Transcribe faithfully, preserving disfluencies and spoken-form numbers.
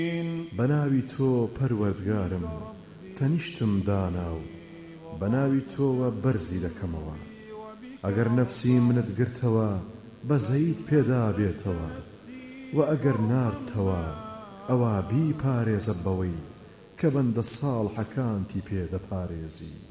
بەناوی تۆ پەروەردگارم تەنیشتم داناو بەناوی تۆوە بەرزی دەکەمەوە ئەگەر نەفسی منت گرتەوە بەزەیت پێدا بێتەوە و ئەگەر ناردتەوە ئەوە بیپارێزە بەوەی کە بەندە ساڵحەکانتی پێدەپارێزی